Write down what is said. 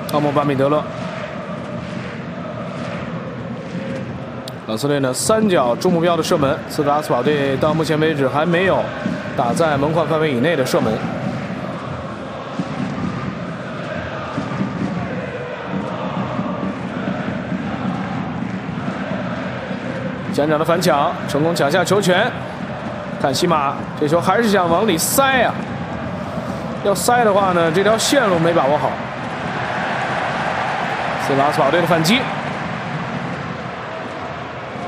奥莫巴米德勒。老斯队呢3脚中目标的射门，斯特拉斯堡队到目前为止还没有打在门框范围以内的射门。前场的反抢成功抢下球权，看西马这球还是想往里塞啊！要塞的话呢，这条线路没把握好。斯特拉斯堡队的反击。